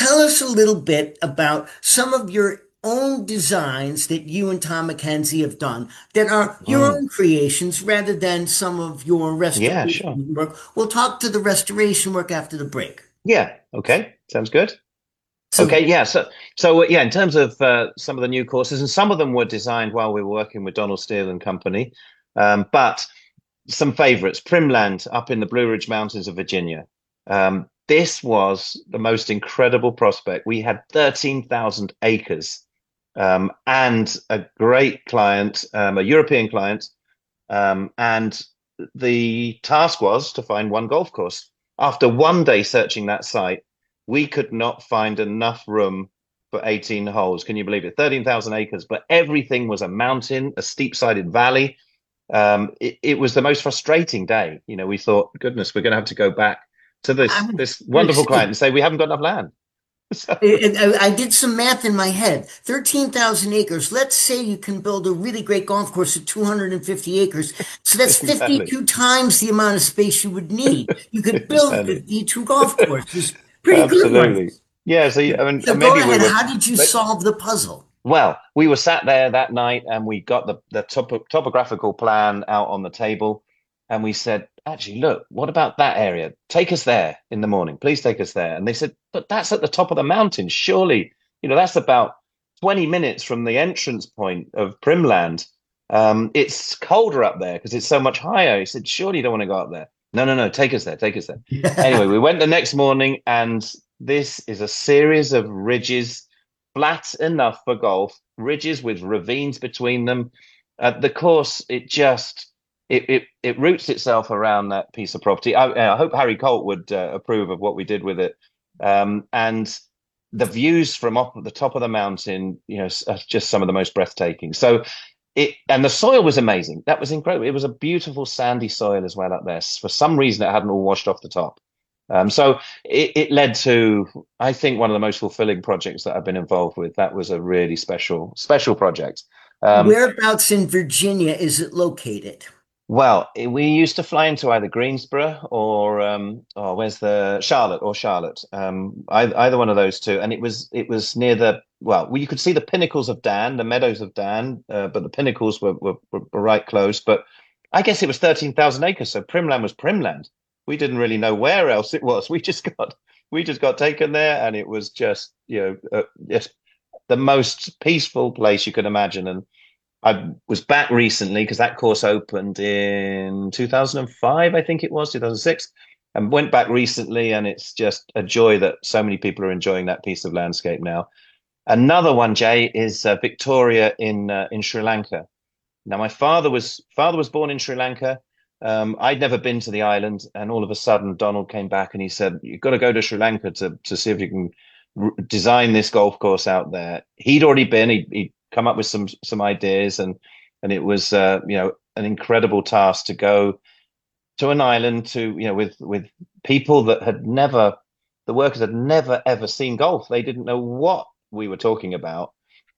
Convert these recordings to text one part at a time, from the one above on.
tell us a little bit about some of your own designs that you and Tom Mackenzie have done that are your Mm, own creations rather than some of your yeah, sure. restoration work. We'll talk to the restoration work after the break. Yeah, okay. Sounds good. So Okay, yeah. So yeah, in terms of some of the new courses, and some of them were designed while we were working with Donald Steele and Company, but some favorites. Primland up in the Blue Ridge Mountains of Virginia. This was the most incredible prospect. We had 13,000 acres, and a great client, a European client, and the task was to find one golf course. After one day searching that site, we could not find enough room for 18 holes. Can you believe it? 13,000 acres, but everything was a mountain, a steep-sided valley. It was the most frustrating day. We thought, goodness, we're going to have to go back to this I'm this gonna wonderful client say, and say we haven't got enough land. So I did some math in my head. 13,000 acres. Let's say you can build a really great golf course at 250 acres. So that's exactly, 52 times the amount of space you would need. You could build exactly, 52 golf courses. Pretty good absolutely. ones. Yeah. So I mean, So go maybe we ahead. were. How did you solve the puzzle? Well, we were sat there that night and we got the topographical plan out on the table and we said, actually, look, what about that area? Take us there in the morning. Please take us there. And they said, but that's at the top of the mountain. Surely, that's about 20 minutes from the entrance point of Primland. It's colder up there because it's so much higher. He said, surely you don't want to go up there. No, no, no, take us there, take us there. Anyway, we went the next morning and this is a series of ridges flat enough for golf, ridges with ravines between them. The course, it roots itself around that piece of property. I hope Harry Colt would approve of what we did with it. And the views from up at the top of the mountain, are just some of the most breathtaking. So and the soil was amazing. That was incredible. It was a beautiful sandy soil as well up there. For some reason, it hadn't all washed off the top. So it led to, I think, one of the most fulfilling projects that I've been involved with. That was a really special project. Um, Whereabouts in Virginia is it located? we used to fly into either Greensboro or where's the Charlotte or Charlotte, either one of those two. And it was near you could see the pinnacles of Dan, the meadows of Dan, but the pinnacles were right close. But I guess it was 13,000 acres, so Primland was Primland. We didn't really know where else it was. We just got taken there, and it was just just the most peaceful place you could imagine. And I was back recently because that course opened in 2005, I think it was 2006, and went back recently, and it's just a joy that so many people are enjoying that piece of landscape now. Another one, Jay, is Victoria in Sri Lanka. Now, my father was born in Sri Lanka. I'd never been to the island, and all of a sudden, Donald came back and he said, "You've got to go to Sri Lanka to see if you can design this golf course out there." He'd already been. He'd come up with some ideas, and it was an incredible task to go to an island with people that the workers had never ever seen golf. They didn't know what we were talking about.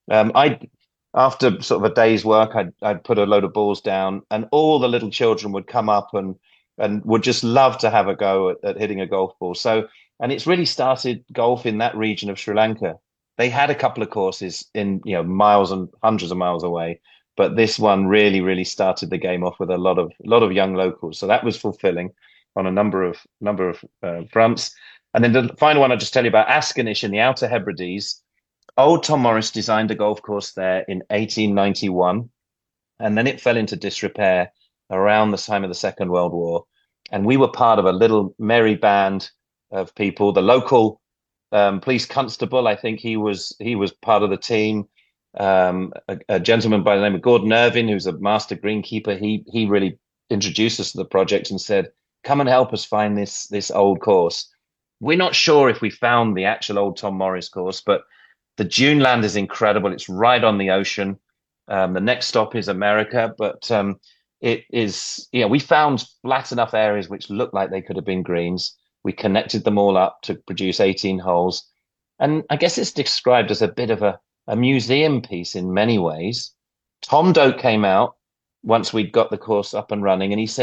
I After sort of a day's work, I'd put a load of balls down, and all the little children would come up and would just love to have a go at hitting a golf ball. So, and it's really started golf in that region of Sri Lanka. They had a couple of courses in miles and hundreds of miles away, but this one really started the game off with a lot of young locals. So that was fulfilling on a number of fronts. And then the final one I'll just tell you about Ascanish in the Outer Hebrides. Old Tom Morris designed a golf course there in 1891, and then it fell into disrepair around the time of the Second World War. And we were part of a little merry band of people. The local police constable, I think he was part of the team. A gentleman by the name of Gordon Irvin, who's a master greenkeeper, he really introduced us to the project and said, "Come and help us find this old course." We're not sure if we found the actual old Tom Morris course, but the Dune land is incredible. It's right on the ocean. The next stop is America, but it is, we found flat enough areas which looked like they could have been greens. We connected them all up to produce 18 holes. And I guess it's described as a bit of a museum piece in many ways. Tom Doak came out once we'd got the course up and running, and he said,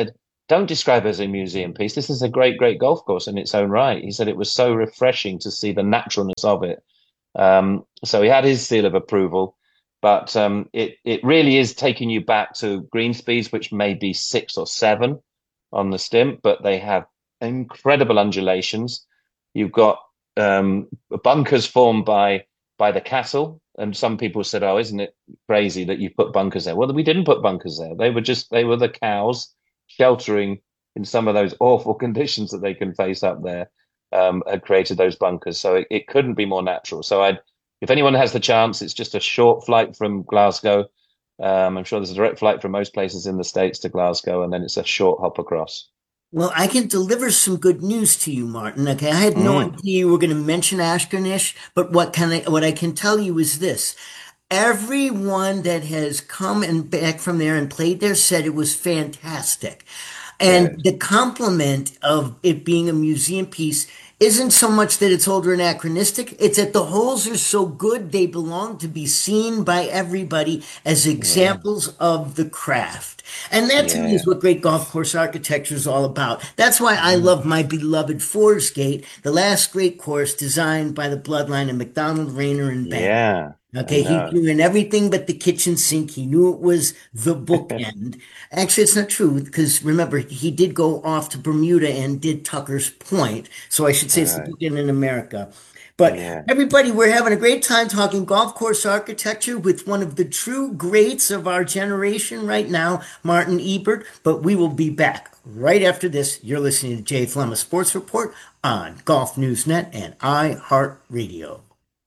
don't describe it as a museum piece. This is a great, great golf course in its own right. He said it was so refreshing to see the naturalness of it. So he had his seal of approval, but it really is taking you back to green speeds, which may be 6 or 7 on the Stimp, but they have incredible undulations. You've got bunkers formed by the cattle, and some people said, "Oh, isn't it crazy that you put bunkers there?" Well, we didn't put bunkers there. They were the cows sheltering in some of those awful conditions that they can face up there. Had created those bunkers. So it couldn't be more natural. So if anyone has the chance, it's just a short flight from Glasgow. I'm sure there's a direct flight from most places in the States to Glasgow, and then it's a short hop across. Well, I can deliver some good news to you, Martin. Okay, I had no Mm, idea you were going to mention Ashkernish, but what I can tell you is this. Everyone that has come and back from there and played there said it was fantastic. And good. the compliment of it being a museum piece isn't so much that it's old or anachronistic, it's that the holes are so good they belong to be seen by everybody as Yeah, examples of the craft. And that to me is yeah. what great golf course architecture is all about. That's why I Mm, love my beloved Forsgate, the last great course designed by the bloodline of McDonald, Rayner, and Bank. yeah, I Okay, he know. threw in everything but the kitchen sink. He knew it was the bookend. Actually, it's not true because remember, he did go off to Bermuda and did Tucker's Point. So I should say it's the Right. bookend in America. But Yeah. everybody, we're having a great time talking golf course architecture with one of the true greats of our generation right now, Martin Ebert. But we will be back right after this. You're listening to Jay Flema Sports Report on Golf News Net and iHeartRadio.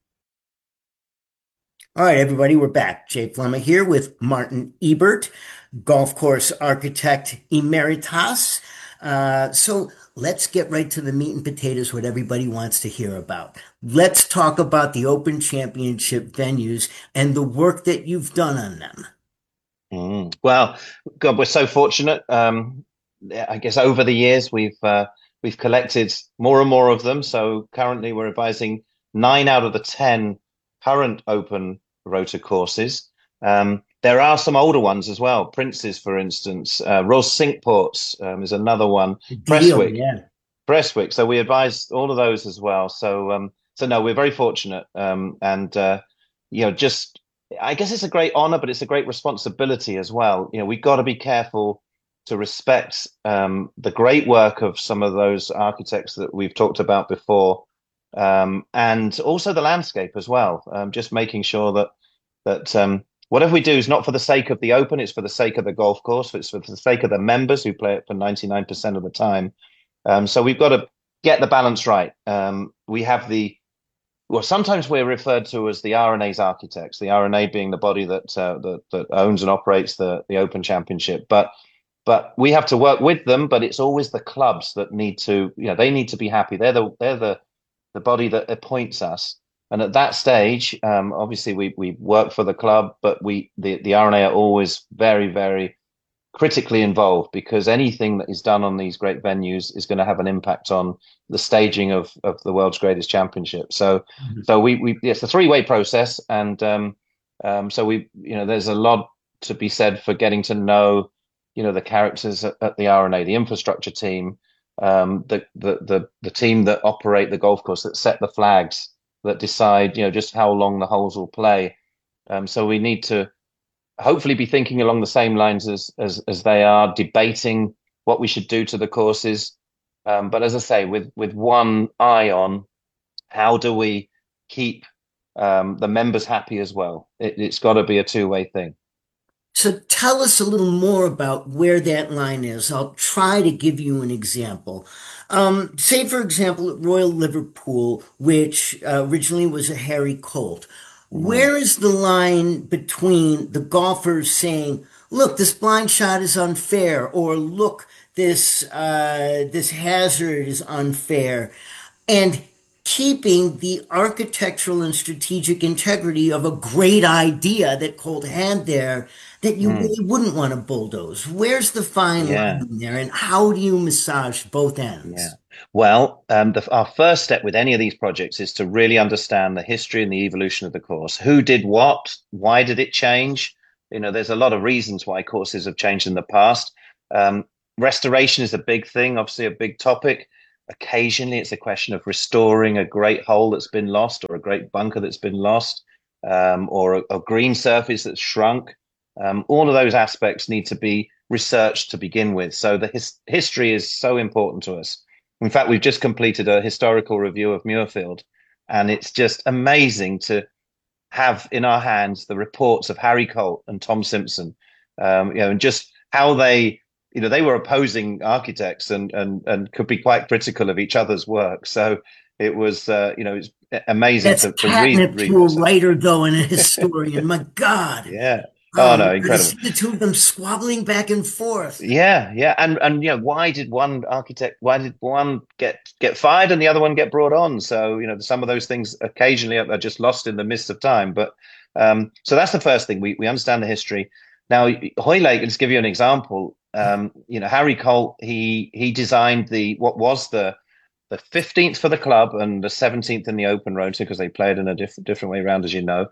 All right, everybody, we're back. Jay Fleming here with Martin Ebert, golf course architect emeritus. So let's get right to the meat and potatoes, what everybody wants to hear about. Let's talk about the Open Championship venues and the work that you've done on them. Well, God, we're so fortunate. Yeah, I guess over the years we've collected more and more of them. So currently we're advising 9 out of the 10 current open rotor courses. There are some older ones as well. Prince's, for instance, Royal Cinque is another one. Deal, Prestwick, yeah. Prestwick. So we advise all of those as well. So no, we're very fortunate. And just I guess it's a great honor, but it's a great responsibility as well. We've got to be careful to respect the great work of some of those architects that we've talked about before, and also the landscape as well. Just making sure that whatever we do is not for the sake of the open; it's for the sake of the golf course. It's for the sake of the members who play it for 99% of the time. So we've got to get the balance right. We have well, sometimes we're referred to as the R&A's architects, the R&A being the body that owns and operates the Open Championship. But we have to work with them. But it's always the clubs that need to, they need to be happy. They're the body that appoints us. And at that stage, obviously we work for the club, but the R&A are always very, very critically involved because anything that is done on these great venues is going to have an impact on the staging of the world's greatest championship. So we it's a three-way process, and so there's a lot to be said for getting to know the characters at the R&A, the infrastructure team, the team that operate the golf course, that set the flags, that decide just how long the holes will play. So we need to hopefully be thinking along the same lines as they are, debating what we should do to the courses. But as I say, with one eye on how do we keep the members happy as well. It's got to be a two-way thing. So tell us a little more about where that line is. I'll try to give you an example. Say, for example, at Royal Liverpool, which originally was a Harry Colt. Mm, Where is the line between the golfers saying, "Look, this blind shot is unfair," or "Look, this hazard is unfair," and keeping the architectural and strategic integrity of a great idea that Colt had there that you mm, really wouldn't want to bulldoze? Where's the fine line yeah. in there, and how do you massage both Yeah. ends? Well, our first step with any of these projects is to really understand the history and the evolution of the course. Who did what? Why did it change? There's a lot of reasons why courses have changed in the past. Um, restoration is a big thing, obviously a big topic. Occasionally, it's a question of restoring a great hole that's been lost, or a great bunker that's been lost, or a green surface that's shrunk. All of those aspects need to be researched to begin with. So the history is so important to us. In fact, we've just completed a historical review of Muirfield, and it's just amazing to have in our hands the reports of Harry Colt and Tom Simpson, and just how they, they were opposing architects, and could be quite critical of each other's work. So it was, it's amazing That's to catnip read to a those things. writer, though, and a historian. My God. Yeah. Oh no, To incredible. see the two of them squabbling back and forth. Yeah, yeah, and why did one get fired and the other one get brought on? So some of those things occasionally are just lost in the mist of time. But so that's the first thing, we understand the history. Now, Hoylake, let's give you an example. Harry Colt, he designed what was the 15th for the club and the 17th in the open rota, because they played in a different way around, as you know.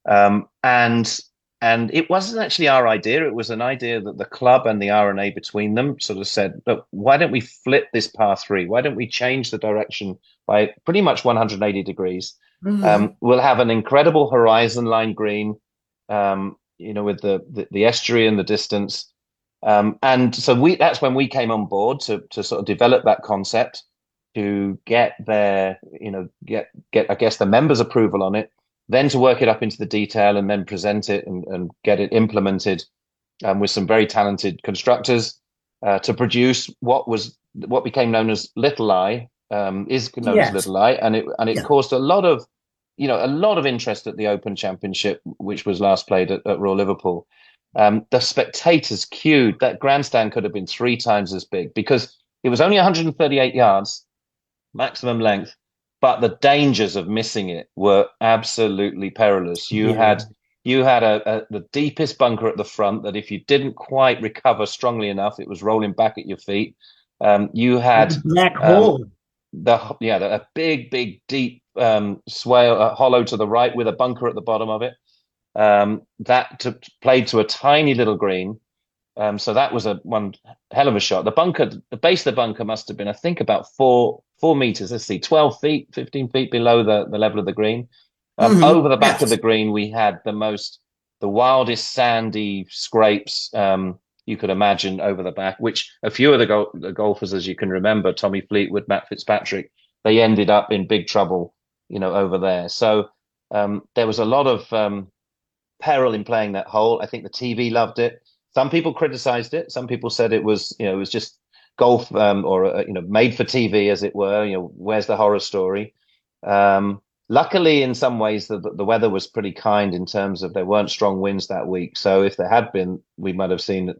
And it wasn't actually our idea. It was an idea that the club and the R&A between them sort of said, look, why don't we flip this par three? Why don't we change the direction by pretty much 180 degrees? Mhm. We'll have an incredible horizon line green, with the estuary in the distance. And so that's when we came on board to sort of develop that concept, to get their, get I guess the members' approval on it, then to work it up into the detail and then present it and get it implemented, with some very talented constructors, to produce what became known as Little Eye, is known as Yes. Little Eye, and it Yeah. caused a lot of interest at the Open Championship, which was last played at Royal Liverpool. The spectators queued. That grandstand could have been three times as big, because it was only 138 yards maximum length, but the dangers of missing it were absolutely perilous. You Yeah. had you had the deepest bunker at the front that if you didn't quite recover strongly enough, it was rolling back at your feet. You The had black um, hole. a big deep swale, hollow to the right with a bunker at the bottom of it. Played to a tiny little green. So that was a one hell of a shot. The base of the bunker must have been, I think, about 4 meters. Let's see, 12 feet, 15 feet below the level of the green. Over the back of the Yes. green, we had the wildest sandy scrapes you could imagine over the back, which a few of the golfers, as you can remember, Tommy Fleetwood, Matt Fitzpatrick, they ended up in big trouble, over there. So there was a lot of peril in playing that hole. I think the TV loved it. Some people criticized it. Some people said it was just golf, or made for TV, as it were. Where's the horror story? Luckily, in some ways, the weather was pretty kind, in terms of there weren't strong winds that week. So if there had been, we might have seen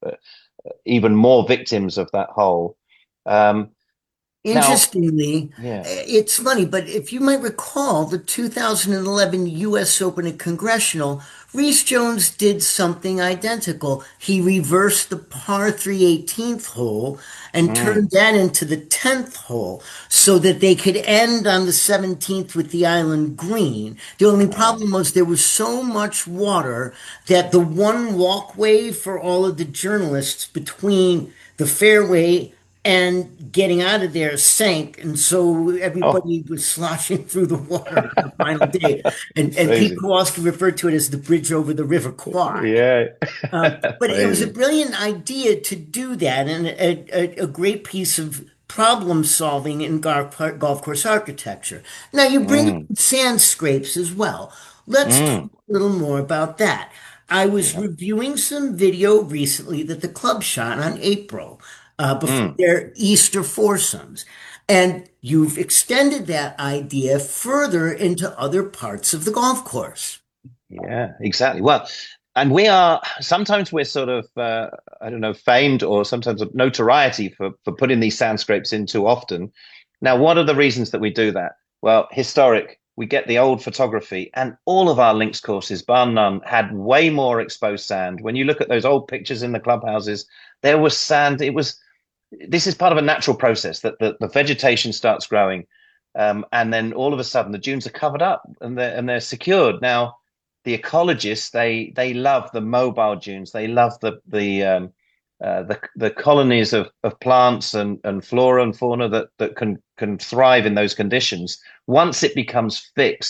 even more victims of that hole. Um, now, Interestingly, yeah. it's funny, but if you might recall the 2011 US Open at Congressional, Reese Jones did something identical. He reversed the par 3 18th hole and Mm, turned that into the 10th hole so that they could end on the 17th with the island green. The only wow. problem was there was so much water that the one walkway for all of the journalists between the fairway and getting out of there sank, and so Oh, everybody was sloshing through the water on the final day. And Pete crazy. Kowalski referred to it as the bridge over the River Kwai. Yeah. But it was a Crazy. brilliant idea to do that, and a great piece of problem solving in golf course architecture. Now you bring up Mm, sand scrapes as well. Let's talk mm, a little more about that. I was yeah. reviewing some video recently that the club shot on April, before Mm. their Easter foursomes. And you've extended that idea further into other parts of the golf course. Yeah, exactly. Well, and sometimes we're sort of, I don't know, famed, or sometimes of notoriety for putting these sand scrapes in too often. Now, what are the reasons that we do that? Well, historic. We get the old photography, and all of our links courses, bar none, had way more exposed sand. When you look at those old pictures in the clubhouses, there was sand. This is part of a natural process, that the vegetation starts growing, and then all of a sudden the dunes are covered up, and they're secured. Now, the ecologists, they love the mobile dunes. They love the colonies of plants and flora and fauna that can thrive in those conditions. Once it becomes fixed,